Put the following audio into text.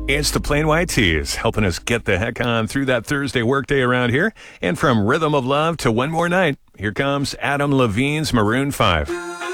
It's the Plain White Tees, helping us get the heck on through that Thursday workday around here. And from Rhythm of Love to One More Night, here comes Adam Levine's Maroon 5.